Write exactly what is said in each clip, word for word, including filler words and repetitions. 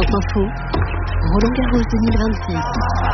France Info, Roland Garros deux mille vingt-six.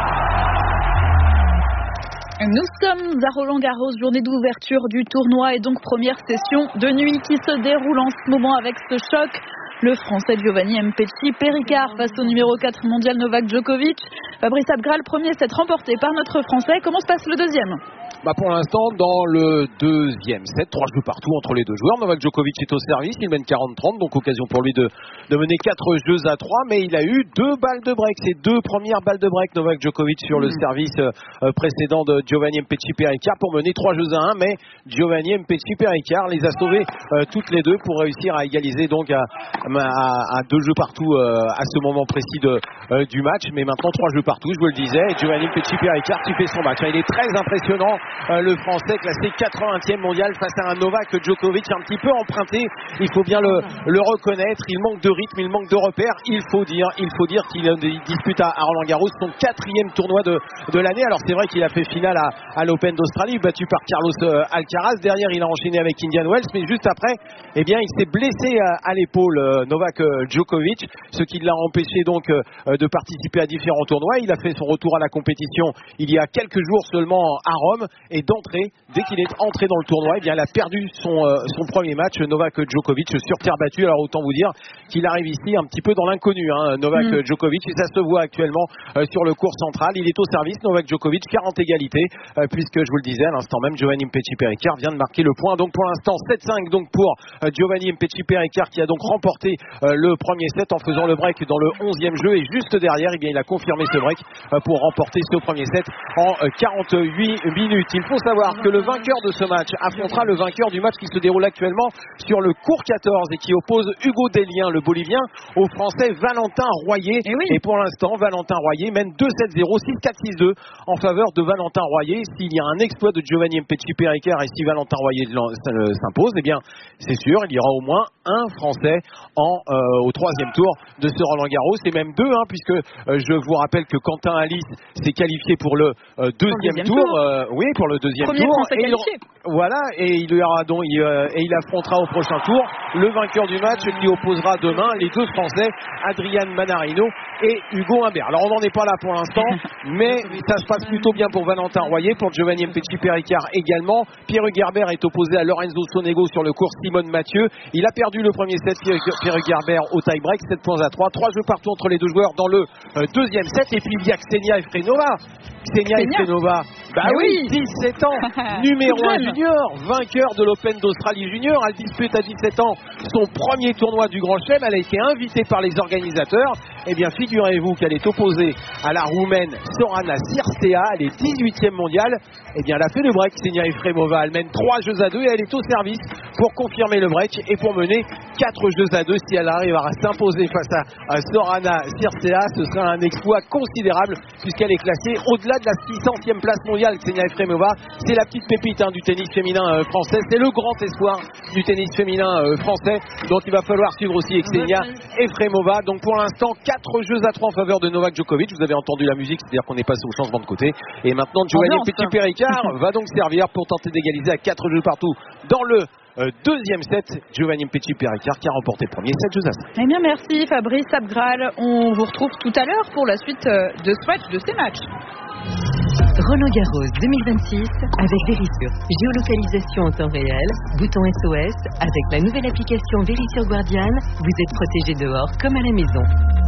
Nous sommes à Roland Garros, journée d'ouverture du tournoi et donc première session de nuit qui se déroule en ce moment avec ce choc. Le Français Giovanni Mpetshi Perricard face au numéro quatre mondial Novak Djokovic. Fabrice Abgral, premier set remporté par notre Français. Comment se passe le deuxième ? Bah pour l'instant, dans le deuxième set, trois jeux partout entre les deux joueurs. Novak Djokovic est au service, il mène quarante trente, donc occasion pour lui de, de mener quatre jeux à trois, mais il a eu deux balles de break, ses deux premières balles de break, Novak Djokovic sur le service euh, précédent de Giovanni Mpetshi Perricard pour mener trois jeux à un, mais Giovanni Mpetshi Perricard les a sauvés euh, toutes les deux pour réussir à égaliser donc à, à, à deux jeux partout euh, à ce moment précis de, euh, du match, mais maintenant trois jeux partout, je vous le disais, et Giovanni Mpetshi Perricard qui fait son match. Il est très impressionnant. Euh, le Français classé quatre-vingtième mondial face à un Novak Djokovic un petit peu emprunté, il faut bien le, le reconnaître, il manque de rythme, il manque de repères, il faut dire, il faut dire qu'il dispute à, à Roland Garros son quatrième tournoi de, de l'année. Alors c'est vrai qu'il a fait finale à, à l'Open d'Australie, battu par Carlos euh, Alcaraz, derrière il a enchaîné avec Indian Wells, mais juste après, eh bien il s'est blessé à, à l'épaule euh, Novak euh, Djokovic, ce qui l'a empêché donc euh, de participer à différents tournois. Il a fait son retour à la compétition il y a quelques jours seulement à Rome. Et d'entrée, dès qu'il est entré dans le tournoi, eh bien, il a perdu son, euh, son premier match, Novak Djokovic, sur terre battue. Alors autant vous dire qu'il arrive ici un petit peu dans l'inconnu, hein, Novak mm. Djokovic, et ça se voit actuellement euh, sur le court central. Il est au service, Novak Djokovic, quarante égalités, euh, puisque je vous le disais à l'instant même, Giovanni Mpetshi Perricard vient de marquer le point. Donc pour l'instant, sept cinq donc pour euh, Giovanni Mpetshi Perricard, qui a donc remporté euh, le premier set en faisant le break dans le onzième jeu, et juste derrière, eh bien, il a confirmé ce break euh, pour remporter ce premier set en euh, quarante-huit minutes. Il faut savoir que le vainqueur de ce match affrontera le vainqueur du match qui se déroule actuellement sur le court quatorze et qui oppose Hugo Dellien, le Bolivien, au Français Valentin Royer. Et, oui. et pour l'instant, Valentin Royer mène deux sept zéro, six quatre six deux en faveur de Valentin Royer. S'il y a un exploit de Giovanni Mpetshi Perricard et si Valentin Royer s'impose, eh bien, c'est sûr, il y aura au moins un Français en, euh, au troisième tour de ce Roland Garros, et même deux, hein, puisque euh, je vous rappelle que Quentin Alice s'est qualifié pour le euh, deuxième, deuxième tour. tour. Euh, oui, pour le deuxième Premier tour. Et il, voilà, et il, y aura donc, il, euh, et il affrontera au prochain tour le vainqueur du match qui opposera demain les deux Français, Adrian Manarino et Hugo Humbert. Alors on n'en est pas là pour l'instant, mais ça se passe plutôt bien pour Valentin Royer, pour Giovanni Mpetshi Perricard également. Pierre Hugerbert est opposé à Lorenzo Sonego sur le court Simone Mathieu. Il a perdu le premier set, Pierre Hugerbert au tie-break, sept points à trois. Trois jeux partout entre les deux joueurs dans le euh, deuxième set. Et puis il y a Ksenia Efrenova. Ksenia Efrenova, bah oui, dix-sept ans, numéro un junior, vainqueur de l'Open d'Australie junior. Elle dispute à dix-sept ans son premier tournoi du Grand Chelem. Elle a été invitée par les organisateurs. Eh bien, figurez-vous qu'elle est opposée à la Roumaine Sorana Cirstea. Elle est dix-huitième mondiale. Eh bien, elle a fait le break, Ksenia Efremova. Elle mène trois jeux à deux et elle est au service pour confirmer le break et pour mener quatre jeux à deux. Si elle arrive à s'imposer face à, à Sorana Cirstea, ce sera un exploit considérable puisqu'elle est classée au-delà de la six centième place mondiale. Ksenia Efremova, c'est la petite pépite hein, du tennis féminin euh, français. C'est le grand espoir du tennis féminin euh, français. Donc il va falloir suivre aussi Ksenia Efremova. Donc pour l'instant, quatre jeux à trois en faveur de Novak Djokovic. Vous avez entendu la musique, c'est-à-dire qu'on est passé au changement de côté. Et maintenant, Giovanni Mpetshi Perricard va donc servir pour tenter d'égaliser à quatre jeux partout dans le euh, deuxième set. Giovanni Mpetshi Perricard qui a remporté le premier sept jeux à cinq. Eh bien, merci Fabrice Abgral. On vous retrouve tout à l'heure pour la suite de ce match, de ces matchs. Roland Garros deux mille vingt-six avec Verisure. Géolocalisation en temps réel, bouton S O S. Avec la nouvelle application Verisure Guardian, vous êtes protégé dehors comme à la maison.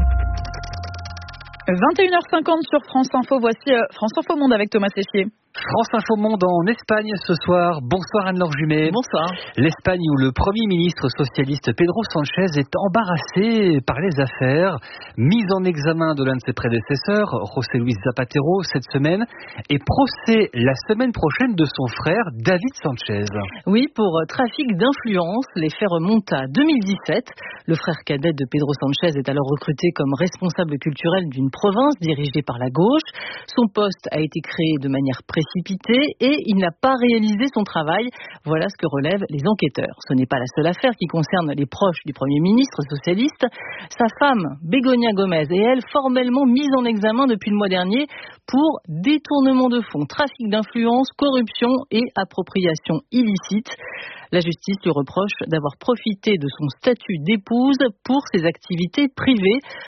vingt et une heures cinquante sur France Info. Voici euh, France Info Monde avec Thomas Sessier. France Info Monde en Espagne ce soir. Bonsoir Anne-Laure Jumet. Bonsoir. L'Espagne où le Premier ministre socialiste Pedro Sánchez est embarrassé par les affaires. Mise en examen de l'un de ses prédécesseurs, José Luis Zapatero, cette semaine, et procès la semaine prochaine de son frère David Sánchez. Oui, pour trafic d'influence, les faits remontent à deux mille dix-sept. Le frère cadet de Pedro Sánchez est alors recruté comme responsable culturel d'une province dirigée par la gauche. Son poste a été créé de manière précipité et il n'a pas réalisé son travail. Voilà ce que relèvent les enquêteurs. Ce n'est pas la seule affaire qui concerne les proches du Premier ministre socialiste. Sa femme, Begoña Gómez, est elle formellement mise en examen depuis le mois dernier pour détournement de fonds, trafic d'influence, corruption et appropriation illicite. La justice lui reproche d'avoir profité de son statut d'épouse pour ses activités privées.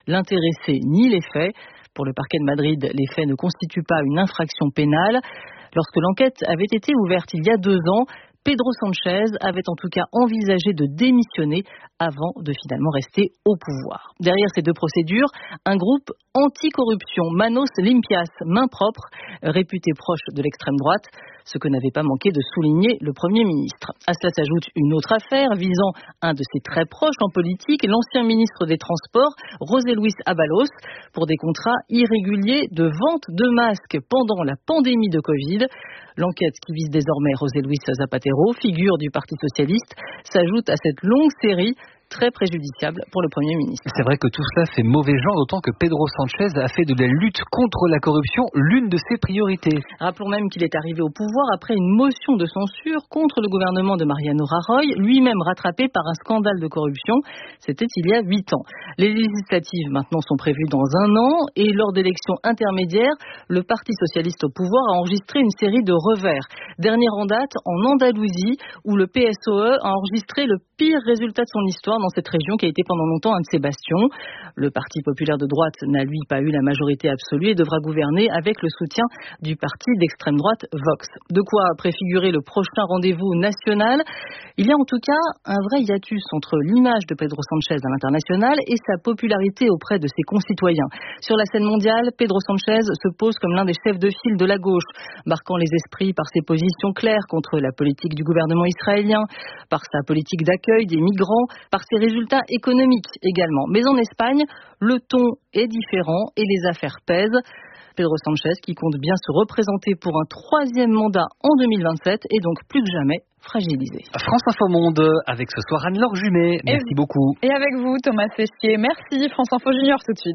l'intéressé ni les faits. Pour le parquet de Madrid, les faits ne constituent pas une infraction pénale. Lorsque l'enquête avait été ouverte il y a deux ans, Pedro Sanchez avait en tout cas envisagé de démissionner avant de finalement rester au pouvoir. Derrière ces deux procédures, un groupe anticorruption, Manos Limpias, main propre, réputé proche de l'extrême droite, ce que n'avait pas manqué de souligner le Premier ministre. À cela s'ajoute une autre affaire visant un de ses très proches en politique, l'ancien ministre des Transports, José Luis Ábalos, pour des contrats irréguliers de vente de masques pendant la pandémie de Covid. L'enquête qui vise désormais José Luis Zapatero, figure du Parti socialiste, s'ajoute à cette longue série très préjudiciable pour le Premier ministre. C'est vrai que tout cela fait mauvais genre, d'autant que Pedro Sanchez a fait de la lutte contre la corruption l'une de ses priorités. Rappelons même qu'il est arrivé au pouvoir après une motion de censure contre le gouvernement de Mariano Rajoy, lui-même rattrapé par un scandale de corruption. C'était il y a huit ans. Les législatives maintenant sont prévues dans un an et lors d'élections intermédiaires, le Parti socialiste au pouvoir a enregistré une série de revers. Dernière en date, en Andalousie, où le P S O E a enregistré le pire résultat de son histoire dans cette région qui a été pendant longtemps un de ses bastions. Le Parti populaire de droite n'a lui pas eu la majorité absolue et devra gouverner avec le soutien du parti d'extrême droite Vox. De quoi préfigurer le prochain rendez-vous national. Il y a en tout cas un vrai hiatus entre l'image de Pedro Sanchez à l'international et sa popularité auprès de ses concitoyens. Sur la scène mondiale, Pedro Sanchez se pose comme l'un des chefs de file de la gauche, marquant les esprits par ses positions claires contre la politique du gouvernement israélien, par sa politique d'accueil des migrants, par ses résultats économiques également. Mais en Espagne, le ton est différent et les affaires pèsent. Pedro Sanchez, qui compte bien se représenter pour un troisième mandat en deux mille vingt-sept, est donc plus que jamais fragilisé. France Info Monde, avec ce soir Anne-Laure Jumet. Merci et, beaucoup. Et avec vous, Thomas Fessier. Merci. France Info Junior tout de suite.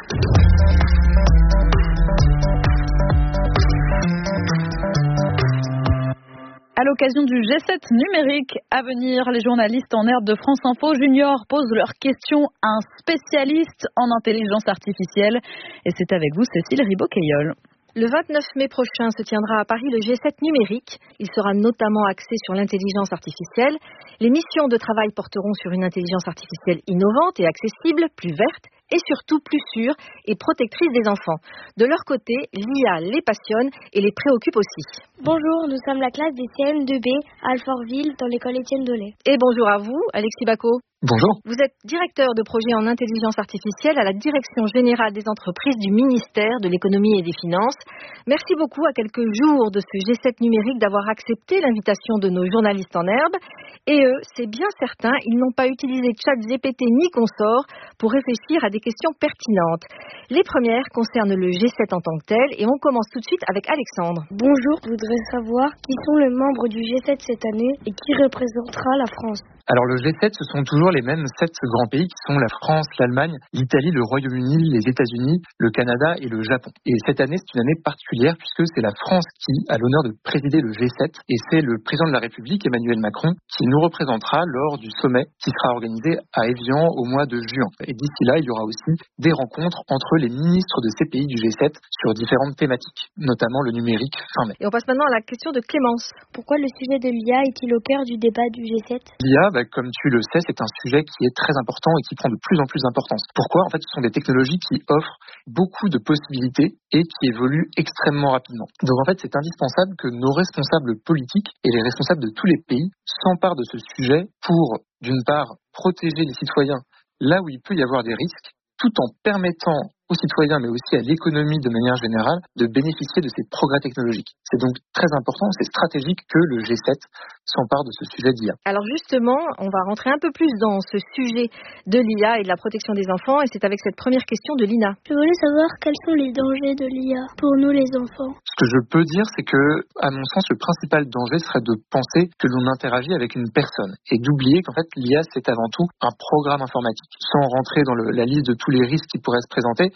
À l'occasion du G sept numérique à venir, les journalistes en herbe de France Info Junior posent leurs questions à un spécialiste en intelligence artificielle. Et c'est avec vous, Cécile Ribaud-Caillol. Le vingt-neuf mai prochain se tiendra à Paris le G sept numérique. Il sera notamment axé sur l'intelligence artificielle. Les missions de travail porteront sur une intelligence artificielle innovante et accessible, plus verte et surtout plus sûre et protectrice des enfants. De leur côté, l'I A les passionne et les préoccupe aussi. Bonjour, nous sommes la classe des C M deux B à Alfortville dans l'école Étienne Dolé. Et bonjour à vous, Alexis Bacot. Bonjour. Vous êtes directeur de projet en intelligence artificielle à la Direction générale des entreprises du ministère de l'économie et des finances. Merci beaucoup à quelques jours de ce G sept numérique d'avoir accepté l'invitation de nos journalistes en herbe. Et eux, c'est bien certain, ils n'ont pas utilisé ChatGPT ni consort pour réfléchir à des questions pertinentes. Les premières concernent le G sept en tant que tel et on commence tout de suite avec Alexandre. Bonjour, je voudrais savoir qui sont les membres du G sept cette année et qui représentera la France. Alors le G sept, ce sont toujours les mêmes sept grands pays qui sont la France, l'Allemagne, l'Italie, le Royaume-Uni, les États-Unis, le Canada et le Japon. Et cette année, c'est une année particulière puisque c'est la France qui a l'honneur de présider le G sept et c'est le président de la République, Emmanuel Macron, qui nous représentera lors du sommet qui sera organisé à Évian au mois de juin. Et d'ici là, il y aura aussi des rencontres entre les ministres de ces pays du G sept sur différentes thématiques, notamment le numérique fin mai. Et on passe maintenant à la question de Clémence. Pourquoi le sujet de l'I A est-il au cœur du débat du G sept ? L'I A, bah, comme tu le sais, c'est un sujet qui est très important et qui prend de plus en plus d'importance. Pourquoi ? En fait, ce sont des technologies qui offrent beaucoup de possibilités et qui évoluent extrêmement rapidement. Donc en fait, c'est indispensable que nos responsables politiques et les responsables de tous les pays s'emparent de ce sujet pour, d'une part, protéger les citoyens là où il peut y avoir des risques, tout en permettant aux citoyens, mais aussi à l'économie de manière générale, de bénéficier de ces progrès technologiques. C'est donc très important, c'est stratégique que le G sept s'empare de ce sujet d'I A. Alors justement, on va rentrer un peu plus dans ce sujet de l'I A et de la protection des enfants, et c'est avec cette première question de Lina. Je voulais savoir quels sont les dangers de l'I A pour nous les enfants. Ce que je peux dire, c'est que, à mon sens, le principal danger serait de penser que l'on interagit avec une personne et d'oublier qu'en fait l'I A c'est avant tout un programme informatique. Sans rentrer dans le, la liste de tous les risques qui pourraient se présenter,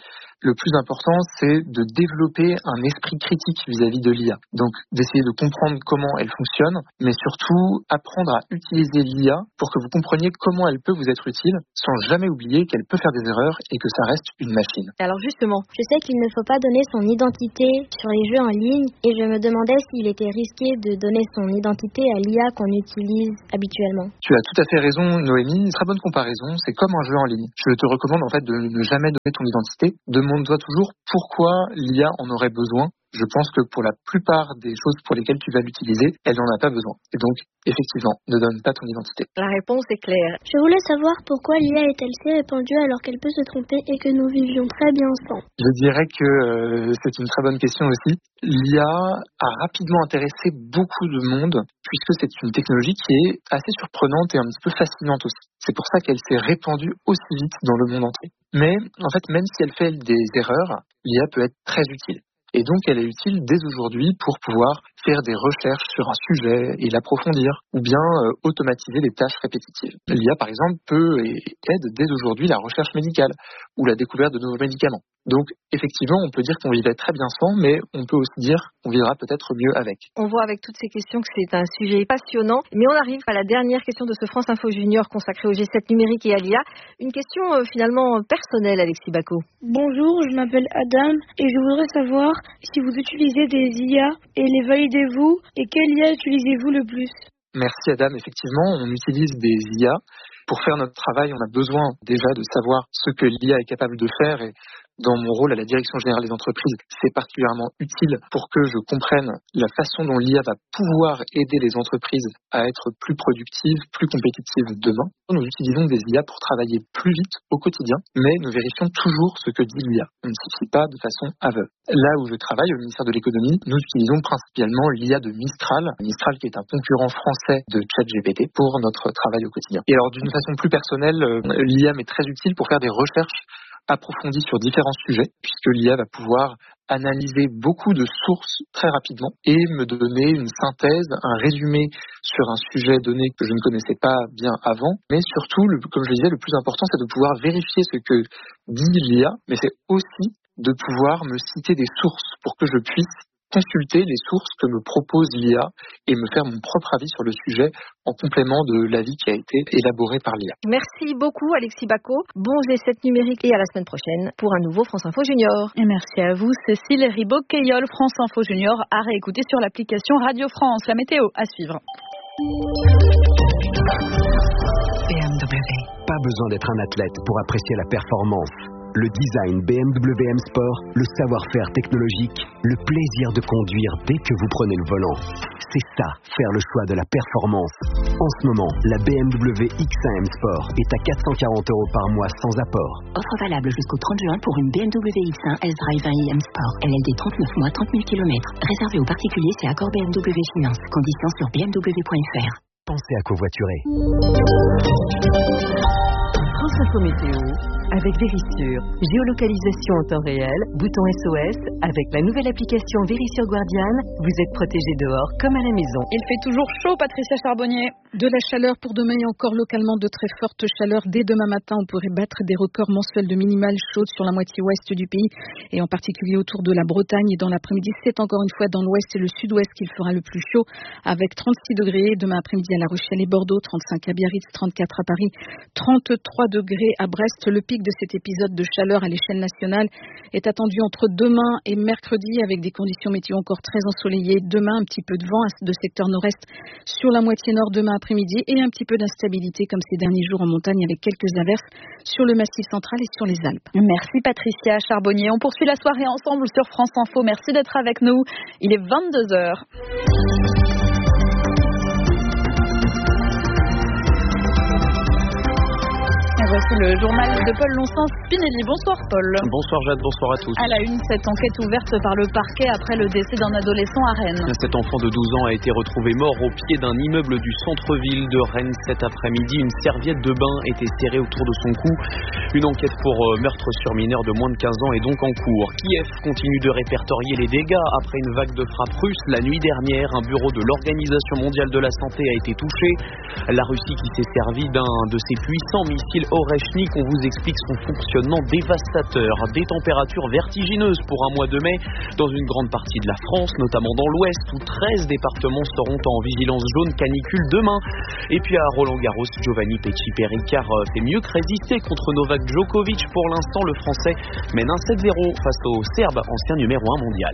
le plus important, c'est de développer un esprit critique vis-à-vis de l'I A. Donc, d'essayer de comprendre comment elle fonctionne, mais surtout apprendre à utiliser l'I A pour que vous compreniez comment elle peut vous être utile, sans jamais oublier qu'elle peut faire des erreurs et que ça reste une machine. Alors justement, je sais qu'il ne faut pas donner son identité sur les jeux en ligne et je me demandais s'il était risqué de donner son identité à l'I A qu'on utilise habituellement. Tu as tout à fait raison, Noémie. Très bonne comparaison. C'est comme un jeu en ligne. Je te recommande en fait de ne jamais donner ton identité. Demande-toi toujours pourquoi l'I A en aurait besoin. Je pense que pour la plupart des choses pour lesquelles tu vas l'utiliser, elle n'en a pas besoin. Et donc, effectivement, ne donne pas ton identité. La réponse est claire. Je voulais savoir pourquoi l'I A est-elle si répandue alors qu'elle peut se tromper et que nous vivions très bien ensemble. Je dirais que euh, c'est une très bonne question aussi. L'I A a rapidement intéressé beaucoup de monde puisque c'est une technologie qui est assez surprenante et un petit peu fascinante aussi. C'est pour ça qu'elle s'est répandue aussi vite dans le monde entier. Mais en fait, même si elle fait des erreurs, l'I A peut être très utile. Et donc, elle est utile dès aujourd'hui pour pouvoir faire des recherches sur un sujet et l'approfondir, ou bien euh, automatiser des tâches répétitives. L'I A, par exemple, peut et aide dès aujourd'hui la recherche médicale ou la découverte de nouveaux médicaments. Donc, effectivement, on peut dire qu'on vivait très bien sans, mais on peut aussi dire qu'on vivra peut-être mieux avec. On voit avec toutes ces questions que c'est un sujet passionnant, mais on arrive à la dernière question de ce France Info Junior consacré au G sept numérique et à l'I A. Une question euh, finalement personnelle, Alexis Bacot. Bonjour, je m'appelle Adam et je voudrais savoir si vous utilisez des I A et les validez-vous et quelle I A utilisez-vous le plus ? Merci Adam, effectivement, on utilise des I A. Pour faire notre travail, on a besoin déjà de savoir ce que l'I A est capable de faire et dans mon rôle à la Direction Générale des Entreprises, c'est particulièrement utile pour que je comprenne la façon dont l'I A va pouvoir aider les entreprises à être plus productives, plus compétitives demain. Nous utilisons des I A pour travailler plus vite au quotidien, mais nous vérifions toujours ce que dit l'I A. On ne suffit pas de façon aveugle. Là où je travaille, au ministère de l'Économie, nous utilisons principalement l'I A de Mistral, Mistral qui est un concurrent français de ChatGPT pour notre travail au quotidien. Et alors d'une façon plus personnelle, l'I A m'est très utile pour faire des recherches approfondie sur différents sujets, puisque l'I A va pouvoir analyser beaucoup de sources très rapidement et me donner une synthèse, un résumé sur un sujet donné que je ne connaissais pas bien avant. Mais surtout, le, comme je le disais, le plus important, c'est de pouvoir vérifier ce que dit l'I A, mais c'est aussi de pouvoir me citer des sources pour que je puisse consulter les sources que me propose l'I A et me faire mon propre avis sur le sujet en complément de l'avis qui a été élaboré par l'I A. Merci beaucoup Alexis Bacot. Bon G sept numérique et à la semaine prochaine pour un nouveau France Info Junior. Et merci à vous Cécile Ribaud-Cayolle. France Info Junior à réécouter sur l'application Radio France. La météo à suivre. B M W. Pas besoin d'être un athlète pour apprécier la performance. Le design B M W M Sport, le savoir-faire technologique, le plaisir de conduire dès que vous prenez le volant. C'est ça, faire le choix de la performance. En ce moment, la B M W X un M Sport est à quatre cent quarante euros par mois sans apport. Offre valable jusqu'au trente juin pour une B M W X un S-Drive un i M Sport. L L D trente-neuf mois, trente mille kilomètres. Réservé aux particuliers, c'est accord B M W Finance. Conditions sur b m w point f r. Pensez à covoiturer. France Info Météo avec Vérissure. Géolocalisation en temps réel, bouton S O S. Avec la nouvelle application Vérissure Guardian, vous êtes protégé dehors comme à la maison. Il fait toujours chaud, Patricia Charbonnier. De la chaleur pour demain et encore localement de très fortes chaleurs. Dès demain matin, on pourrait battre des records mensuels de minimales chaudes sur la moitié ouest du pays et en particulier autour de la Bretagne. Et dans l'après-midi, c'est encore une fois dans l'ouest et le sud-ouest qu'il fera le plus chaud avec trente-six degrés. Demain après-midi à La Rochelle et Bordeaux, trente-cinq à Biarritz, trente-quatre à Paris, trente-trois degrés à Brest. Le pic de cet épisode de chaleur à l'échelle nationale est attendu entre demain et mercredi avec des conditions météo encore très ensoleillées. Demain, un petit peu de vent de secteur nord-est sur la moitié nord demain après-midi et un petit peu d'instabilité comme ces derniers jours en montagne avec quelques averses sur le massif central et sur les Alpes. Merci Patricia Charbonnier. On poursuit la soirée ensemble sur France Info. Merci d'être avec nous. Il est vingt-deux heures. Voici le journal de Paul Lonsens-Spinelli. Bonsoir Paul. Bonsoir Jade, bonsoir à tous. À la une, cette enquête ouverte par le parquet après le décès d'un adolescent à Rennes. Cet enfant de douze ans a été retrouvé mort au pied d'un immeuble du centre-ville de Rennes cet après-midi. Une serviette de bain était serrée autour de son cou. Une enquête pour meurtre sur mineur de moins de quinze ans est donc en cours. Kiev continue de répertorier les dégâts après une vague de frappes russes. La nuit dernière, un bureau de l'Organisation mondiale de la santé a été touché. La Russie qui s'est servi d'un de ses puissants missiles Oreshnik, on vous explique son fonctionnement dévastateur. Des températures vertigineuses pour un mois de mai dans une grande partie de la France, notamment dans l'ouest où treize départements seront en vigilance jaune canicule demain. Et puis à Roland-Garros, Giovanni Pesci-Péricard fait mieux que résister contre Novak Djokovic. Pour l'instant, le Français mène un sept zéro face au Serbe, ancien numéro un mondial.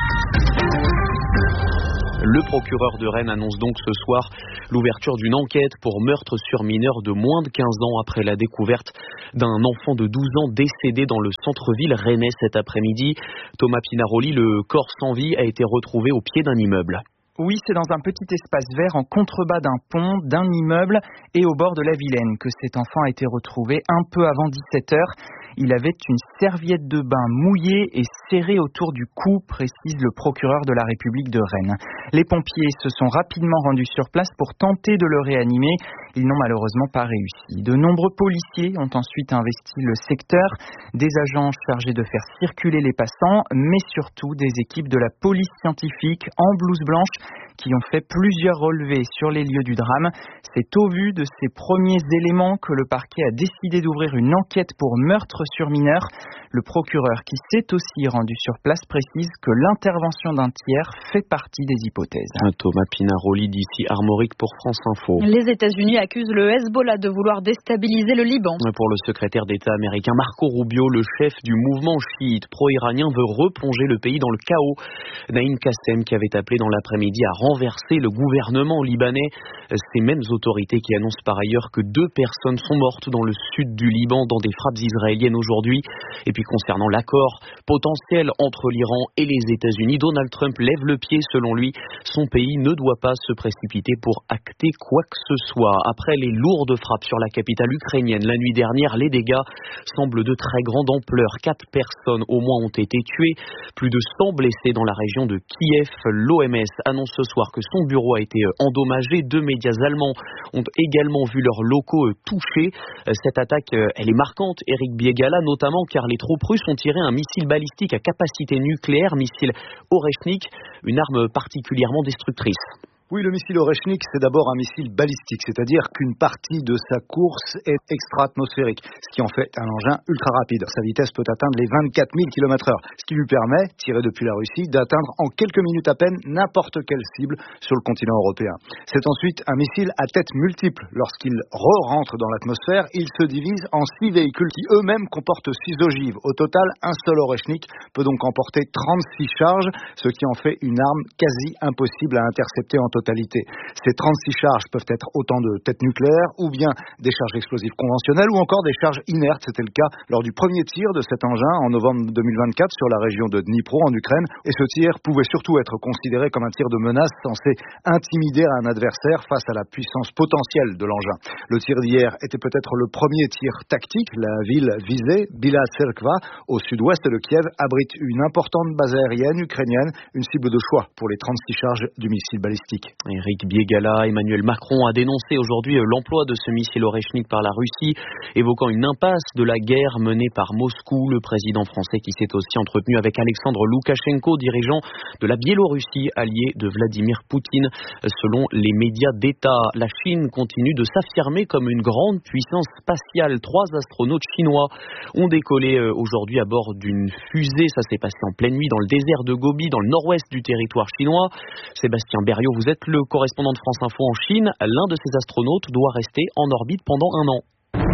Le procureur de Rennes annonce donc ce soir l'ouverture d'une enquête pour meurtre sur mineur de moins de quinze ans après la découverte d'un enfant de douze ans décédé dans le centre-ville rennais cet après-midi. Thomas Pinaroli, le corps sans vie a été retrouvé au pied d'un immeuble. Oui, c'est dans un petit espace vert en contrebas d'un pont, d'un immeuble et au bord de la Vilaine que cet enfant a été retrouvé un peu avant dix-sept heures. Il avait une serviette de bain mouillée et serrée autour du cou, précise le procureur de la République de Rennes. Les pompiers se sont rapidement rendus sur place pour tenter de le réanimer. Ils n'ont malheureusement pas réussi. De nombreux policiers ont ensuite investi le secteur, des agents chargés de faire circuler les passants, mais surtout des équipes de la police scientifique en blouse blanche qui ont fait plusieurs relevés sur les lieux du drame. C'est au vu de ces premiers éléments que le parquet a décidé d'ouvrir une enquête pour meurtre sur mineur. Le procureur qui s'est aussi rendu sur place précise que l'intervention d'un tiers fait partie des hypothèses. Thomas Pinaroli d'ici Armorique pour France Info. Les États-Unis accusent le Hezbollah de vouloir déstabiliser le Liban. Pour le secrétaire d'État américain Marco Rubio, le chef du mouvement chiite pro-iranien veut replonger le pays dans le chaos. Naïm Kassem, qui avait appelé dans l'après-midi à renverser le gouvernement libanais. Ces mêmes autorités qui annoncent par ailleurs que deux personnes sont mortes dans le sud du Liban dans des frappes israéliennes aujourd'hui. Et puis concernant l'accord potentiel entre l'Iran et les États-Unis, Donald Trump lève le pied. Selon lui, son pays ne doit pas se précipiter pour acter quoi que ce soit. Après les lourdes frappes sur la capitale ukrainienne la nuit dernière, les dégâts semblent de très grande ampleur. Quatre personnes au moins ont été tuées, plus de cent blessés dans la région de Kiev. L'O M S annonce ce soir que son bureau a été endommagé. Deux médias allemands ont également vu leurs locaux touchés. Cette attaque, elle est marquante, Eric Biegala, notamment car les troupes russes ont tiré un missile balistique à capacité nucléaire, missile Oreshnik, une arme particulièrement destructrice. Oui, le missile Oreshnik, c'est d'abord un missile balistique, c'est-à-dire qu'une partie de sa course est extra-atmosphérique, ce qui en fait un engin ultra rapide. Sa vitesse peut atteindre les vingt-quatre mille kilomètres heure, ce qui lui permet, tiré depuis la Russie, d'atteindre en quelques minutes à peine n'importe quelle cible sur le continent européen. C'est ensuite un missile à tête multiple. Lorsqu'il re-rentre dans l'atmosphère, il se divise en six véhicules qui eux-mêmes comportent six ogives. Au total, un seul Oreshnik peut donc emporter trente-six charges, ce qui en fait une arme quasi impossible à intercepter en totalité. Ces trente-six charges peuvent être autant de têtes nucléaires ou bien des charges explosives conventionnelles ou encore des charges inertes. C'était le cas lors du premier tir de cet engin en novembre deux mille vingt-quatre sur la région de Dnipro en Ukraine. Et ce tir pouvait surtout être considéré comme un tir de menace censé intimider un adversaire face à la puissance potentielle de l'engin. Le tir d'hier était peut-être le premier tir tactique. La ville visée, Bila Tserkva, au sud-ouest de Kiev, abrite une importante base aérienne ukrainienne, une cible de choix pour les trente-six charges du missile balistique. Eric Biegala, Emmanuel Macron a dénoncé aujourd'hui l'emploi de ce missile Oreshnik par la Russie, évoquant une impasse de la guerre menée par Moscou. Le président français qui s'est aussi entretenu avec Alexandre Loukachenko, dirigeant de la Biélorussie, allié de Vladimir Poutine. Selon les médias d'État, la Chine continue de s'affirmer comme une grande puissance spatiale. Trois astronautes chinois ont décollé aujourd'hui à bord d'une fusée. Ça s'est passé en pleine nuit dans le désert de Gobi, dans le nord-ouest du territoire chinois. Sébastien Berriot, vous êtes le correspondant de France Info en Chine. L'un de ces astronautes doit rester en orbite pendant un an.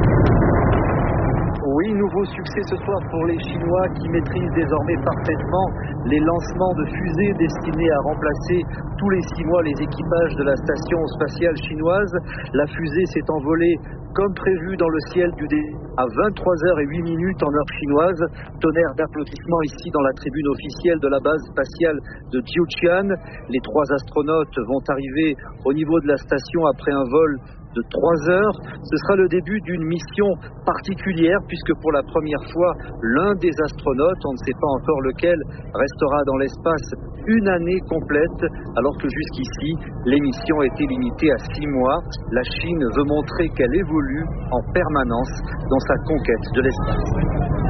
Oui, nouveau succès ce soir pour les Chinois qui maîtrisent désormais parfaitement les lancements de fusées destinés à remplacer tous les six mois les équipages de la station spatiale chinoise. La fusée s'est envolée comme prévu dans le ciel du dé à vingt-trois heures huit minutes en heure chinoise. Tonnerre d'applaudissements ici dans la tribune officielle de la base spatiale de Jiuquan. Les trois astronautes vont arriver au niveau de la station après un vol de trois heures. Ce sera le début d'une mission particulière puisque pour la première fois, l'un des astronautes, on ne sait pas encore lequel, restera dans l'espace une année complète alors que jusqu'ici, l'émission était limitée à six mois. La Chine veut montrer qu'elle évolue en permanence dans sa conquête de l'espace.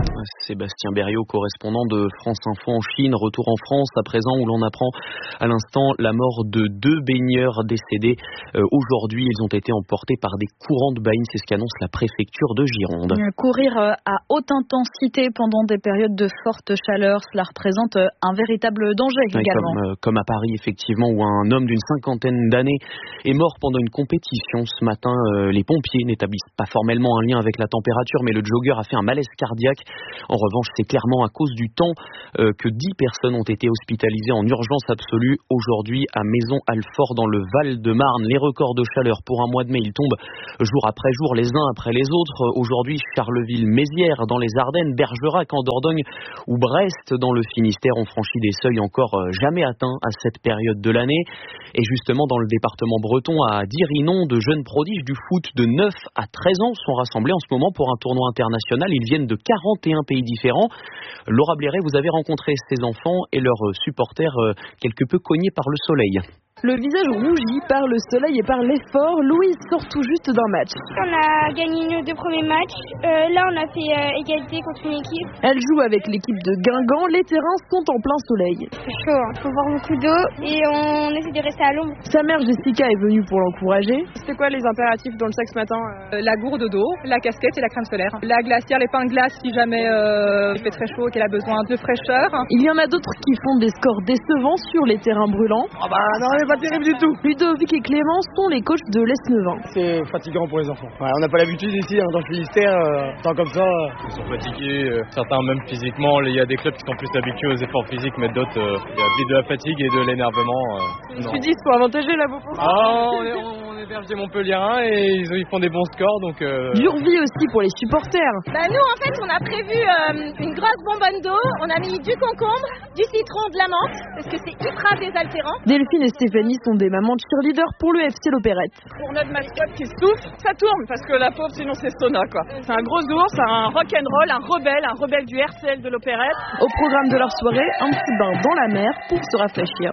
Sébastien Berriot, correspondant de France Info en Chine. Retour en France à présent où l'on apprend à l'instant la mort de deux baigneurs décédés. Euh, aujourd'hui, ils ont été emportés par des courants de bagne, c'est ce qu'annonce la préfecture de Gironde. Courir à haute intensité pendant des périodes de forte chaleur, cela représente un véritable danger oui, également. Comme, euh, comme à Paris, effectivement, où un homme d'une cinquantaine d'années est mort pendant une compétition. Ce matin, euh, les pompiers n'établissent pas formellement un lien avec la température, mais le jogger a fait un malaise cardiaque. En revanche, c'est clairement à cause du temps euh, que dix personnes ont été hospitalisées en urgence absolue aujourd'hui à Maison-Alfort dans le Val-de-Marne. Les records de chaleur pour un mois de mai, ils tombent jour après jour, les uns après les autres. Aujourd'hui, Charleville-Mézières dans les Ardennes, Bergerac en Dordogne ou Brest dans le Finistère ont franchi des seuils encore jamais atteints à cette période de l'année. Et justement, dans le département breton, à Dirinon, de jeunes prodiges du foot de neuf à treize ans sont rassemblés en ce moment pour un tournoi international. Ils viennent de quarante et un pays différents. Laura Blairet, vous avez rencontré ces enfants et leurs supporters quelque peu cognés par le soleil. Le visage rougi par le soleil et par l'effort, Louise sort tout juste d'un match. On a gagné nos deux premiers matchs. Euh, là, on a fait euh, égalité contre une équipe. Elle joue avec l'équipe de Guingamp. Les terrains sont en plein soleil. C'est chaud, il hein. faut boire beaucoup d'eau et on essaie de rester à l'ombre. Sa mère Jessica est venue pour l'encourager. C'était quoi les impératifs dans le sac ce matin? euh, La gourde d'eau, la casquette et la crème solaire. La glacière, les pains de glace si jamais euh, il fait très chaud et qu'elle a besoin de fraîcheur. Il y en a d'autres qui font des scores décevants sur les terrains brûlants. Ah bah non, mais pas terrible du tout. Ludovic et Clément sont les coachs de l'Esnevin. C'est fatigant pour les enfants. Ouais, on n'a pas l'habitude ici, hein, dans le Finistère, euh, tant comme ça. Euh... Ils sont fatigués, euh, certains même physiquement. Il y a des clubs qui sont plus habitués aux efforts physiques, mais d'autres, euh, il y a de la fatigue et de l'énervement. Euh, Je suis dit, ils sont avantagés là, beaucoup. Ah, on est, on est berger Montpellierin et ils, ils font des bons scores, donc... Euh... Dure vie aussi pour les supporters. Bah nous, en fait, on a prévu euh, une grosse bonbonne d'eau. On a mis du concombre, du citron, de la menthe, parce que c'est ultra désaltérant. Delphine et Stéphanie sont des mamans de cheerleaders pour le F C L'Opérette. Pour notre mascotte qui souffle, ça tourne parce que la pauvre sinon c'est Sona quoi. C'est un gros ours, un rock'n'roll, un rebelle, un rebelle du R C L de l'Opérette. Au programme de leur soirée, un petit bain dans la mer pour se rafraîchir.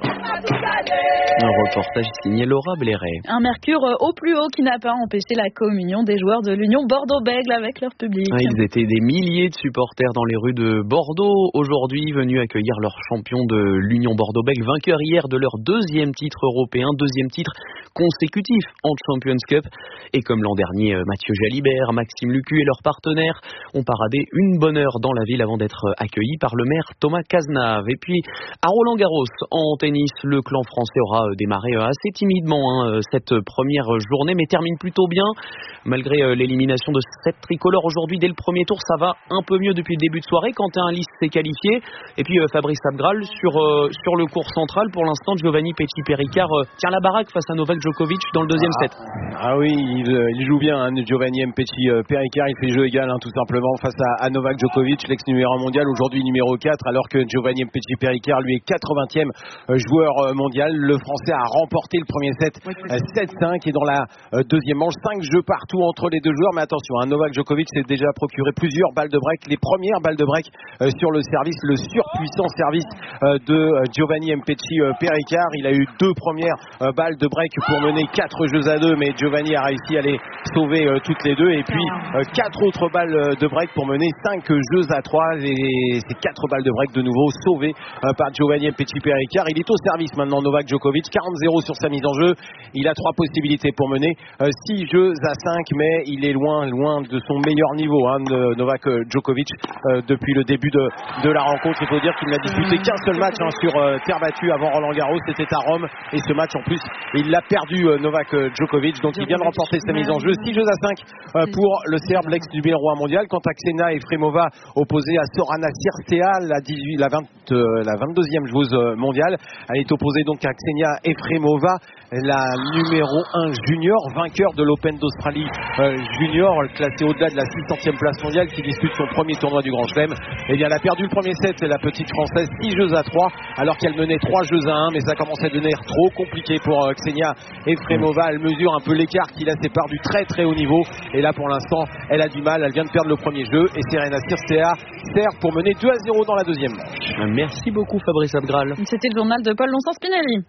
Un reportage signé Laura Blairet. Un mercure au plus haut qui n'a pas empêché la communion des joueurs de l'Union Bordeaux-Bègles avec leur public. Ah, ils étaient des milliers de supporters dans les rues de Bordeaux aujourd'hui, venus accueillir leur champion de l'Union Bordeaux-Bègles, vainqueur hier de leur deuxième titre européen, deuxième titre consécutif en Champions Cup. Et comme l'an dernier, Mathieu Jalibert, Maxime Lucu et leurs partenaires ont paradé une bonne heure dans la ville avant d'être accueillis par le maire Thomas Cazenave. Et puis à Roland-Garros, en tennis, le clan français aura démarré assez timidement hein, cette première journée, mais termine plutôt bien malgré l'élimination de sept tricolores aujourd'hui dès le premier tour. Ça va un peu mieux depuis le début de soirée. Quentin Lys s'est qualifié et puis Fabrice Abgral sur, euh, sur le court central. Pour l'instant, Giovanni Pesci-Péricard euh, tient la baraque face à Novak Djokovic dans le deuxième ah, set. Ah oui, il, il joue bien, hein, Giovanni Pesci-Péricard. Il fait jeu égal hein, tout simplement face à, à Novak Djokovic, l'ex-numéro un mondial, aujourd'hui numéro quatre, alors que Giovanni Pesci-Péricard lui est quatre-vingtième joueur mondial. Le Français a remporté le premier set sept cinq et dans la deuxième manche, cinq jeux partout entre les deux joueurs. Mais attention, hein, Novak Djokovic s'est déjà procuré plusieurs balles de break, les premières balles de break euh, sur le service, le surpuissant service euh, de euh, Giovanni Pesci-Péricard. Il a eu deux premières euh, balles de break pour mener quatre jeux à deux, mais Giovanni a réussi à les sauver euh, toutes les deux. Et puis euh, quatre autres balles de break pour mener cinq jeux à trois. Et ces quatre balles de break de nouveau sauvées euh, par Giovanni Pesci-Péricard. Il est au service maintenant, Novak Djokovic, quarante zéro sur sa mise en jeu. Il a trois possibilités pour mener euh, six jeux à cinq, mais il est loin, loin de son meilleur niveau, hein, de Novak Djokovic euh, depuis le début de, de la rencontre. Il faut dire qu'il n'a disputé qu'un seul match hein, sur euh, terre battue avant Roland-Garros, c'était à Rome, et ce match en plus il l'a perdu euh, Novak Djokovic, donc il vient de remporter sa mise en jeu. six jeux à cinq euh, pour le Serbe, l'ex numéro un mondial. Quant à Ksenia Efremova, opposée à Sorana Cîrstea, la, dix-huit, la, vingt, euh, la vingt-deuxième joueuse mondiale, elle est opposée donc à Ksenia Efremova, la numéro un junior, vainqueur de l'Open d'Australie euh, junior, classée au-delà de la six centième place mondiale, qui dispute son premier tournoi du Grand Chelem. Et bien elle a perdu le premier set, la petite française, six jeux à trois, alors qu'elle menait trois jeux à un, mais ça commence à devenir trop compliqué pour euh, Ksenia Efremova. Elle mesure un peu l'écart qui la sépare du très très haut niveau, et là pour l'instant elle a du mal, elle vient de perdre le premier jeu, et Serena Cîrstea sert pour mener deux à zéro dans la deuxième manche. Merci beaucoup Fabrice Abgral. C'était le journal de Paul Lonsant-Spinelli.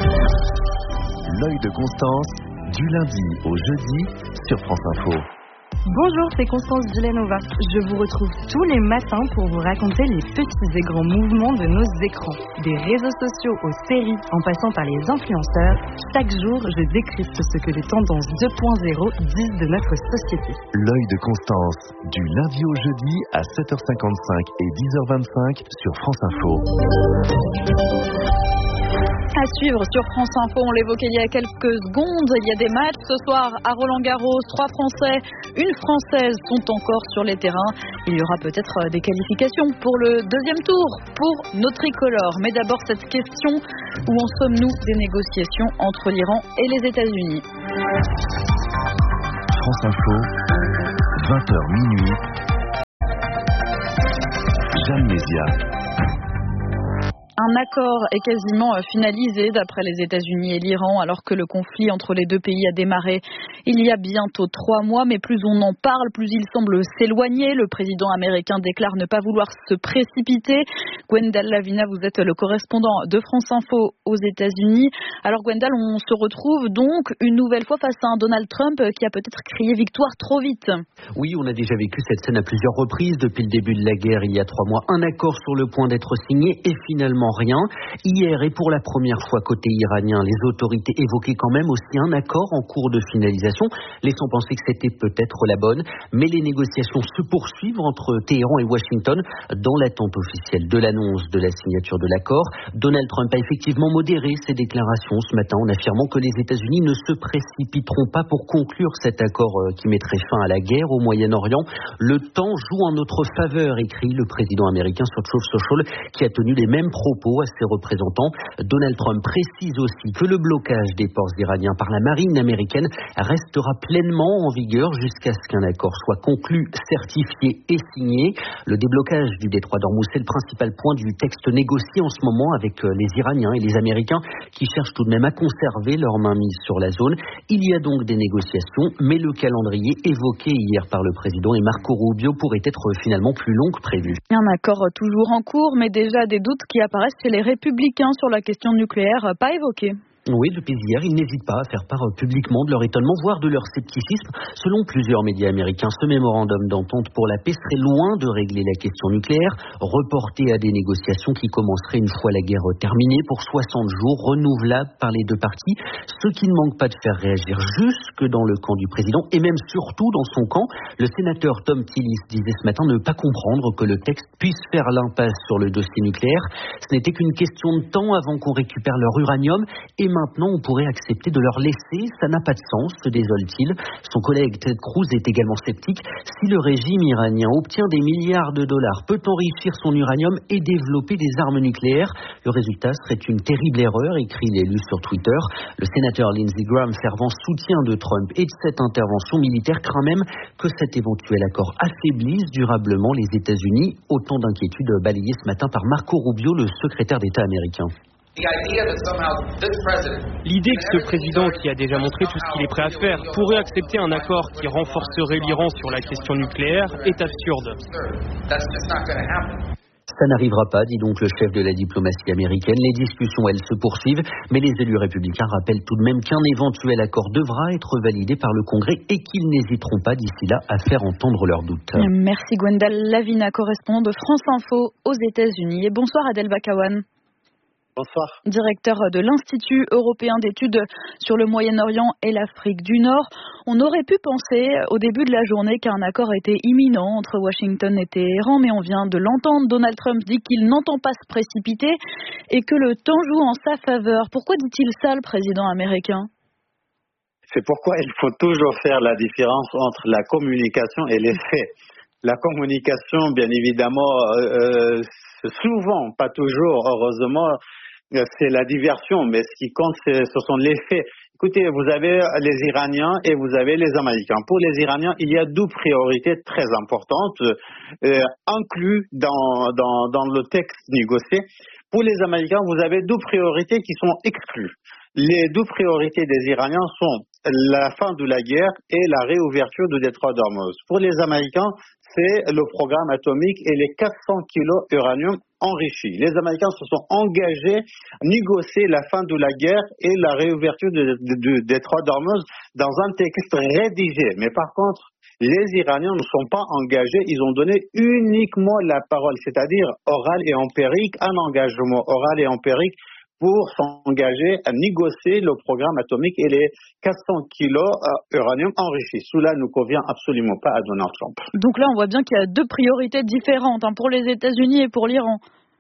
L'œil de Constance, du lundi au jeudi sur France Info. Bonjour, c'est Constance Villanova. Je vous retrouve tous les matins pour vous raconter les petits et grands mouvements de nos écrans. Des réseaux sociaux aux séries, en passant par les influenceurs, chaque jour je décrypte ce que les tendances deux point zéro disent de notre société. L'œil de Constance, du lundi au jeudi à sept heures cinquante-cinq et dix heures vingt-cinq sur France Info. À suivre sur France Info, on l'évoquait il y a quelques secondes, il y a des matchs ce soir à Roland-Garros, trois Français, une Française sont encore sur les terrains. Il y aura peut-être des qualifications pour le deuxième tour pour nos tricolores. Mais d'abord cette question, où en sommes-nous des négociations entre l'Iran et les États-Unis? France Info, vingt heures minuit, Jeanne Mézia. Un accord est quasiment finalisé d'après les États-Unis et l'Iran alors que le conflit entre les deux pays a démarré il y a bientôt trois mois. Mais plus on en parle, plus il semble s'éloigner. Le président américain déclare ne pas vouloir se précipiter. Gwendal Lavina, vous êtes le correspondant de France Info aux États-Unis. Alors Gwendal, on se retrouve donc une nouvelle fois face à un Donald Trump qui a peut-être crié victoire trop vite. Oui, on a déjà vécu cette scène à plusieurs reprises depuis le début de la guerre il y a trois mois. Un accord sur le point d'être signé et finalement rien. Hier et pour la première fois côté iranien, les autorités évoquaient quand même aussi un accord en cours de finalisation, laissant penser que c'était peut-être la bonne. Mais les négociations se poursuivent entre Téhéran et Washington dans l'attente officielle de l'annonce de la signature de l'accord. Donald Trump a effectivement modéré ses déclarations ce matin en affirmant que les États-Unis ne se précipiteront pas pour conclure cet accord qui mettrait fin à la guerre au Moyen-Orient. Le temps joue en notre faveur, écrit le président américain sur Truth Social, qui a tenu les mêmes propos à ses représentants. Donald Trump précise aussi que le blocage des ports iraniens par la marine américaine restera pleinement en vigueur jusqu'à ce qu'un accord soit conclu, certifié et signé. Le déblocage du détroit d'Ormuz est le principal point du texte négocié en ce moment avec les Iraniens et les Américains qui cherchent tout de même à conserver leur mainmise sur la zone. Il y a donc des négociations, mais le calendrier évoqué hier par le président et Marco Rubio pourrait être finalement plus long que prévu. Un accord toujours en cours, mais déjà des doutes qui apparaissent chez les Républicains sur la question nucléaire, pas évoquée. Oui, depuis hier, ils n'hésitent pas à faire part publiquement de leur étonnement, voire de leur scepticisme. Selon plusieurs médias américains, ce mémorandum d'entente pour la paix serait loin de régler la question nucléaire, reporté à des négociations qui commenceraient une fois la guerre terminée pour soixante jours, renouvelables par les deux parties, ce qui ne manque pas de faire réagir jusque dans le camp du président et même surtout dans son camp. Le sénateur Tom Tillis disait ce matin ne pas comprendre que le texte puisse faire l'impasse sur le dossier nucléaire. Ce n'était qu'une question de temps avant qu'on récupère leur uranium et maintenant on pourrait accepter de leur laisser, ça n'a pas de sens, se désole-t-il. Son collègue Ted Cruz est également sceptique. Si le régime iranien obtient des milliards de dollars, peut enrichir son uranium et développer des armes nucléaires, le résultat serait une terrible erreur, écrit l'élu sur Twitter. Le sénateur Lindsey Graham, fervent soutien de Trump et de cette intervention militaire, craint même que cet éventuel accord affaiblisse durablement les États-Unis. Autant d'inquiétudes balayées ce matin par Marco Rubio, le secrétaire d'État américain. L'idée que ce président, qui a déjà montré tout ce qu'il est prêt à faire, pourrait accepter un accord qui renforcerait l'Iran sur la question nucléaire est absurde. Ça n'arrivera pas, dit donc le chef de la diplomatie américaine. Les discussions, elles, se poursuivent, mais les élus républicains rappellent tout de même qu'un éventuel accord devra être validé par le Congrès et qu'ils n'hésiteront pas d'ici là à faire entendre leurs doutes. Merci Gwendal Lavina, correspondant de France Info aux États-Unis. Et bonsoir Adel Bakawan. Bonsoir. Directeur de l'Institut européen d'études sur le Moyen-Orient et l'Afrique du Nord. On aurait pu penser au début de la journée qu'un accord était imminent entre Washington et Téhéran, mais on vient de l'entendre. Donald Trump dit qu'il n'entend pas se précipiter et que le temps joue en sa faveur. Pourquoi dit-il ça, le président américain ? C'est pourquoi il faut toujours faire la différence entre la communication et les faits. La communication, bien évidemment, euh, souvent, pas toujours, heureusement, c'est la diversion, mais ce qui compte, ce sont les faits. Écoutez, vous avez les Iraniens et vous avez les Américains. Pour les Iraniens, il y a deux priorités très importantes, euh, incluses dans, dans, dans le texte négocié. Pour les Américains, vous avez deux priorités qui sont exclues. Les deux priorités des Iraniens sont la fin de la guerre et la réouverture du détroit d'Ormuz. Pour les Américains, c'est le programme atomique et les quatre cents kilos d'uranium enrichi. Les Américains se sont engagés à négocier la fin de la guerre et la réouverture du détroit d'Ormuz dans un texte rédigé. Mais par contre, Les Iraniens ne sont pas engagés, ils ont donné uniquement la parole, c'est-à-dire orale et empirique, un engagement oral et empirique pour s'engager à négocier le programme atomique et les quatre cents kilos d'uranium enrichi. Cela ne convient absolument pas à Donald Trump. Donc là, on voit bien qu'il y a deux priorités différentes hein, pour les États-Unis et pour l'Iran.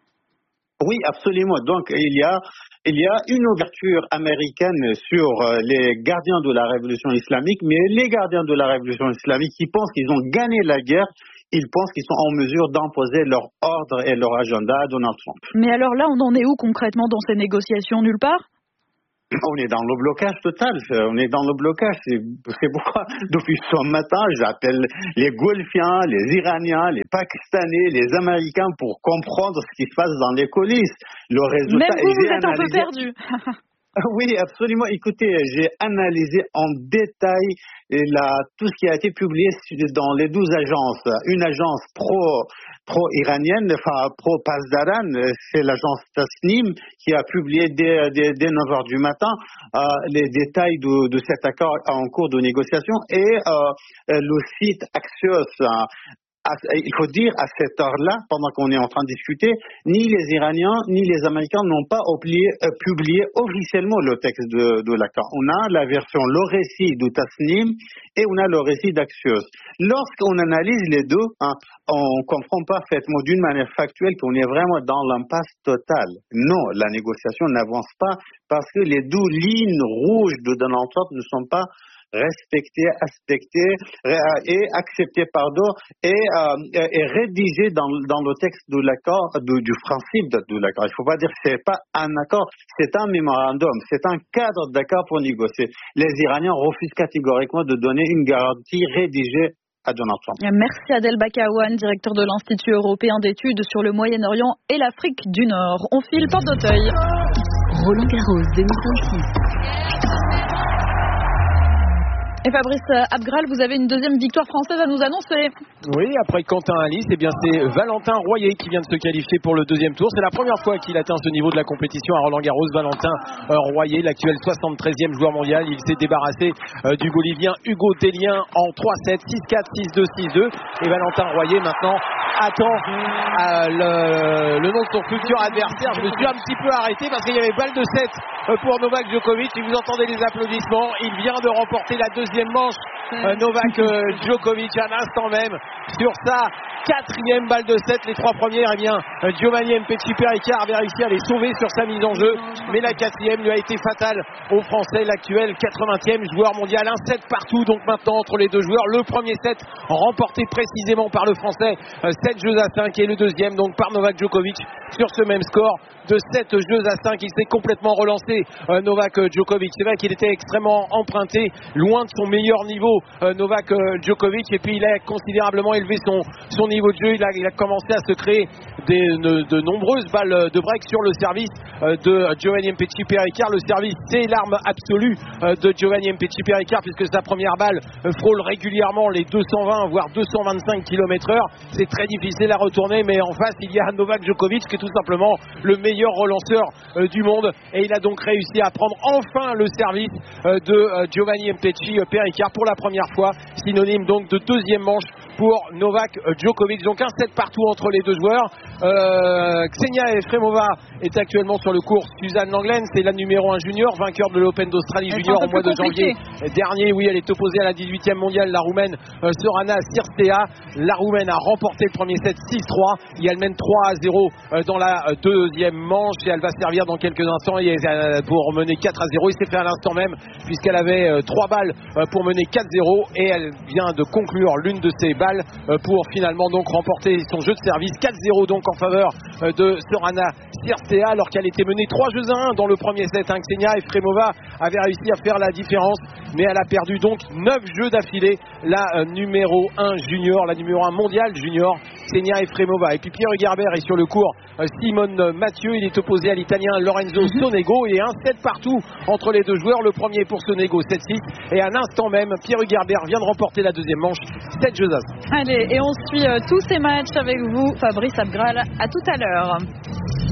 Oui, absolument. Donc, il y a, il y a une ouverture américaine sur les gardiens de la révolution islamique, mais les gardiens de la révolution islamique qui pensent qu'ils ont gagné la guerre, ils pensent qu'ils sont en mesure d'imposer leur ordre et leur agenda à Donald Trump. Mais alors là, on en est où concrètement dans ces négociations? Nulle part? On est dans le blocage total, on est dans le blocage. C'est, c'est pourquoi, depuis ce matin, j'appelle les Golfiens, les Iraniens, les Pakistanais, les Américains pour comprendre ce qui se passe dans les coulisses. Le résultat, même vous, vous êtes analysé... un peu perdu. Oui, absolument. Écoutez, j'ai analysé en détail la, tout ce qui a été publié dans les douze agences. Une agence pro, pro-iranienne, enfin pro-Pasdaran, c'est l'agence Tasnim qui a publié dès, dès, dès neuf heures du matin euh, les détails de, de cet accord en cours de négociation. Et euh, le site Axios, euh, il faut dire, à cette heure-là, pendant qu'on est en train de discuter, ni les Iraniens ni les Américains n'ont pas oublié, euh, publié officiellement le texte de, de l'accord. On a la version, le récit de Tasnim et on a le récit d'Axios. Lorsqu'on analyse les deux, hein, on comprend parfaitement d'une manière factuelle qu'on est vraiment dans l'impasse totale. Non, la négociation n'avance pas parce que les deux lignes rouges de Donald Trump ne sont pas respecté, aspecté et accepté, pardon, et, euh, et rédigé dans, dans le texte de l'accord, de, du principe de, de l'accord. Il ne faut pas dire que ce n'est pas un accord, c'est un mémorandum, c'est un cadre d'accord pour négocier. Les Iraniens refusent catégoriquement de donner une garantie rédigée à Donald Trump. Merci Adel Bakawan, directeur de l'Institut européen d'études sur le Moyen-Orient et l'Afrique du Nord. On file porte d'Auteuil. Roland Garros deux mille vingt-six. Et Fabrice Abgral, vous avez une deuxième victoire française à nous annoncer. Oui, après Quentin Alice, eh bien c'est Valentin Royer qui vient de se qualifier pour le deuxième tour. C'est la première fois qu'il atteint ce niveau de la compétition à Roland Garros. Valentin euh, Royer, l'actuel soixante-treizième joueur mondial. Il s'est débarrassé euh, du Bolivien Hugo Tellien en trois sept, six quatre, six deux, six deux. Et Valentin Royer maintenant attend euh, le, le nom de son futur adversaire. Je me suis un petit peu arrêté parce qu'il y avait balle de sept pour Novak Djokovic. Et vous entendez les applaudissements. Il vient de remporter la deuxième manche. Euh, Novak euh, Djokovic à l'instant même sur sa quatrième balle de sept. Les trois premières, eh bien euh, Giovanni Mpetshi Pericard avait réussi à les sauver sur sa mise en jeu, mais la quatrième lui a été fatale au Français, l'actuel quatre-vingtième joueur mondial. Un set partout donc maintenant entre les deux joueurs. Le premier set remporté précisément par le Français, euh, sept jeux à cinq, et le deuxième donc par Novak Djokovic sur ce même score de sept jeux à cinq. Il s'est complètement relancé, euh, Novak Djokovic. C'est vrai qu'il était extrêmement emprunté, loin de son meilleur niveau, euh, Novak euh, Djokovic, et puis il a considérablement élevé son, son niveau de jeu. Il a, il a commencé à se créer des, de, de nombreuses balles de break sur le service euh, de Giovanni Mpetshi Pericard. Le service, c'est l'arme absolue euh, de Giovanni Mpetshi Pericard, puisque sa première balle euh, frôle régulièrement les deux cent vingt voire deux cent vingt-cinq kilomètres heure. C'est très difficile à retourner, mais en face il y a Novak Djokovic qui est tout simplement le meilleur relanceur euh, du monde, et il a donc réussi à prendre enfin le service euh, de euh, Giovanni Mpetshi Pericard pour la première fois, synonyme donc de deuxième manche pour Novak Djokovic. Donc un set partout entre les deux joueurs. Euh, Ksenia Efremova est actuellement sur le court. Suzanne Langlaine, c'est la numéro un junior, vainqueur de l'Open d'Australie junior au mois de janvier dernier. Oui, elle est opposée à la dix-huitième mondiale, la Roumaine euh, Sorana Cirstea. La Roumaine a remporté le premier set six trois et elle mène trois à zéro euh, dans la euh, deuxième manche, et elle va servir dans quelques instants et, euh, pour mener quatre à zéro. Il s'est fait à l'instant même, puisqu'elle avait euh, trois balles euh, pour mener quatre zéro, et elle vient de conclure l'une de ses balles euh, pour finalement donc remporter son jeu de service. Quatre zéro donc en faveur euh, de Sorana Cirstea, alors qu'elle était menée trois jeux à un dans le premier set. Hein. Ksenia Efremova avait réussi à faire la différence, mais elle a perdu donc neuf jeux d'affilée. La euh, numéro un junior, la numéro un mondiale junior, Ksenia Efremova. Et puis Pierre Hugerbert est sur le court. Euh, Simone Mathieu, il est opposé à l'italien Lorenzo Sonego, et un set partout entre les deux joueurs. Le premier pour Sonego, sept six, et à l'instant même Pierre Hugerbert vient de remporter la deuxième manche, sept jeux à cinq. Allez, et on suit euh, tous ces matchs avec vous, Fabrice Abgral. À tout à l'heure.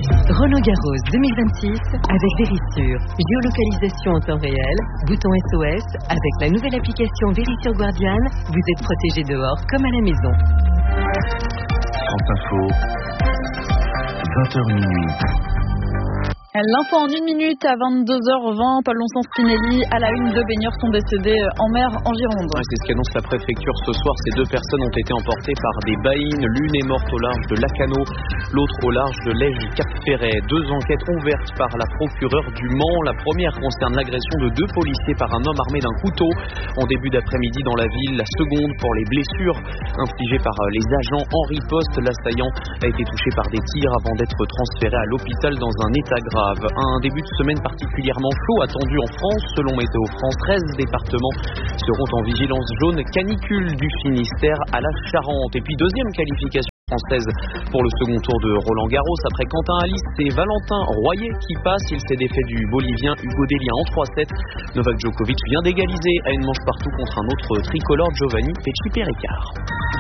Roland Garros deux mille vingt-six avec Verisure. Géolocalisation en temps réel, bouton S O S. Avec la nouvelle application Verisure Guardian, vous êtes protégé dehors comme à la maison. France Info, vingt heures minuit. L'info en une minute à vingt-deux heures vingt. Paul Spinelli, à la une, deux baigneurs sont décédés en mer en Gironde. Ouais, c'est ce qu'annonce la préfecture ce soir. Ces deux personnes ont été emportées par des baïnes. L'une est morte au large de Lacanau, l'autre au large de Lège-Cap-Ferret. Deux enquêtes ouvertes par la procureure du Mans. La première concerne l'agression de deux policiers par un homme armé d'un couteau en début d'après-midi dans la ville. La seconde pour les blessures infligées par les agents en riposte. L'assaillant a été touché par des tirs avant d'être transféré à l'hôpital dans un état grave. Un début de semaine particulièrement chaud attendu en France. Selon Météo France, treize départements seront en vigilance jaune canicule du Finistère à la Charente. Et puis deuxième qualification française pour le second tour de Roland Garros. Après Quentin Halys, c'est Valentin Royer qui passe. Il s'est défait du Bolivien Hugo Delia en trois sept. Novak Djokovic vient d'égaliser à une manche partout contre un autre tricolore, Giovanni Pesci-Péricard.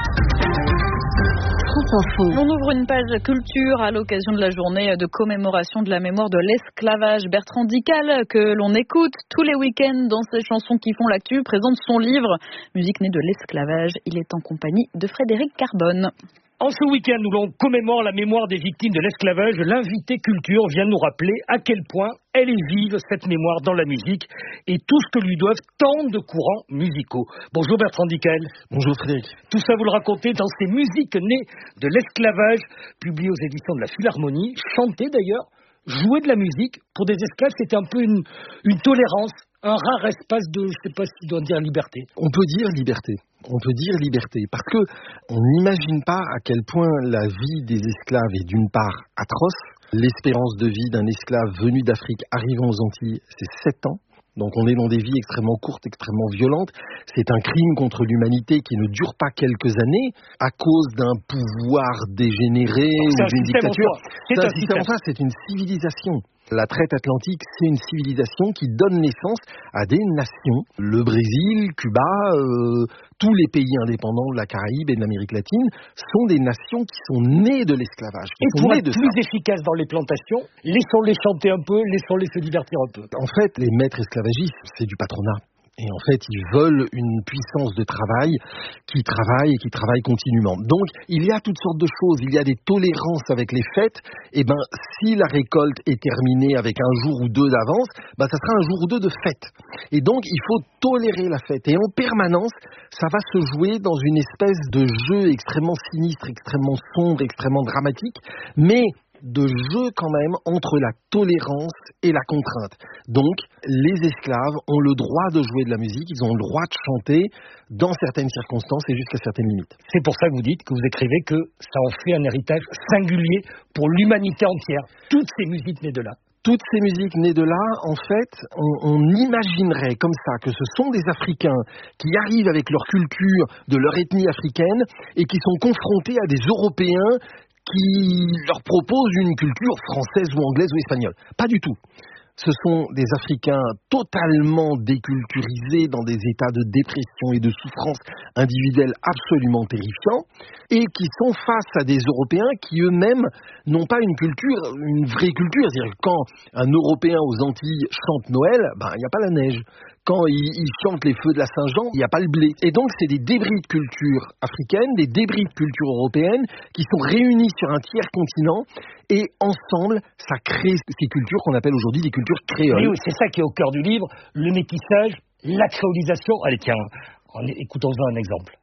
On ouvre une page culture à l'occasion de la journée de commémoration de la mémoire de l'esclavage. Bertrand Dical, que l'on écoute tous les week-ends dans ses chansons qui font l'actu, présente son livre Musique née de l'esclavage. Il est en compagnie de Frédéric Carbone. En ce week-end où l'on commémore la mémoire des victimes de l'esclavage, l'invité culture vient nous rappeler à quel point elle est vive, cette mémoire, dans la musique et tout ce que lui doivent tant de courants musicaux. Bonjour Bertrand Dical. Bonjour Frédéric. Tout ça vous le racontez dans ces musiques nées de l'esclavage, publiées aux éditions de la Philharmonie, chantées d'ailleurs. Jouer de la musique pour des esclaves, c'était un peu une, une tolérance, un rare espace de, je ne sais pas si on doit dire liberté. On peut dire liberté. On peut dire liberté, parce que on n'imagine pas à quel point la vie des esclaves est d'une part atroce. L'espérance de vie d'un esclave venu d'Afrique arrivant aux Antilles, c'est sept ans. Donc on est dans des vies extrêmement courtes, extrêmement violentes. C'est un crime contre l'humanité qui ne dure pas quelques années à cause d'un pouvoir dégénéré ou d'une dictature. C'est un système en soi, c'est une civilisation. La traite atlantique, c'est une civilisation qui donne naissance à des nations. Le Brésil, Cuba, euh, tous les pays indépendants de la Caraïbe et de l'Amérique latine sont des nations qui sont nées de l'esclavage. Et pour être plus efficace dans les plantations, laissons-les chanter un peu, laissons-les se divertir un peu. En fait, les maîtres esclavagistes, c'est du patronat. Et en fait, ils veulent une puissance de travail qui travaille et qui travaille continuellement. Donc, il y a toutes sortes de choses. Il y a des tolérances avec les fêtes. Et ben, si la récolte est terminée avec un jour ou deux d'avance, ben, ça sera un jour ou deux de fête. Et donc, il faut tolérer la fête. Et en permanence, ça va se jouer dans une espèce de jeu extrêmement sinistre, extrêmement sombre, extrêmement dramatique. Mais de jeu quand même entre la tolérance et la contrainte. Donc, les esclaves ont le droit de jouer de la musique, ils ont le droit de chanter dans certaines circonstances et jusqu'à certaines limites. C'est pour ça que vous dites, que vous écrivez que ça en fait un héritage singulier pour l'humanité entière. Toutes ces musiques nées de là. Toutes ces musiques nées de là, en fait, on, on imaginerait comme ça que ce sont des Africains qui arrivent avec leur culture, de leur ethnie africaine, et qui sont confrontés à des Européens qui leur proposent une culture française ou anglaise ou espagnole. Pas du tout. Ce sont des Africains totalement déculturisés dans des états de dépression et de souffrance individuelle absolument terrifiants et qui sont face à des Européens qui eux-mêmes n'ont pas une culture, une vraie culture. C'est-à-dire que quand un Européen aux Antilles chante Noël, ben, il n'y a pas la neige. Quand il, il chante les feux de la Saint-Jean, il n'y a pas le blé. Et donc, c'est des débris de culture africaine, des débris de culture européenne qui sont réunis sur un tiers continent et ensemble, ça crée ces cultures qu'on appelle aujourd'hui des cultures créoles. Oui, c'est ça qui est au cœur du livre, le métissage, la créolisation. Allez, tiens, écoutons-en un exemple.